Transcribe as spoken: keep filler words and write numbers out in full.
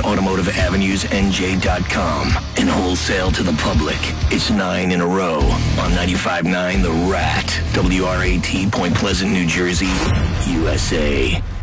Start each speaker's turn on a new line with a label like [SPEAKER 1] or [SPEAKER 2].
[SPEAKER 1] at automotive avenues n j dot com and wholesale to the public. It's nine in a row on ninety-five point nine The Rat, W R A T, Point Pleasant, New Jersey, U S A.